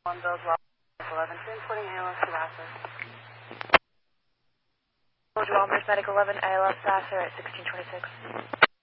One Bills Well 11, transporting ALS to Vassar. Village Walmers Medic 11, ALS Vassar at 1626.